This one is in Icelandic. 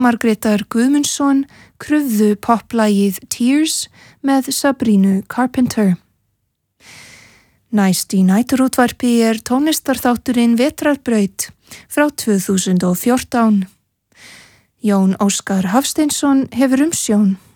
Margrétar Guðmundsson krufðu poplagið Tears með Sabrínu Carpenter. Næst í næturútvarpi tónlistarþátturinn Vetrarbraut frá 2014. Jón Óskar Hafsteinsson hefur umsjón.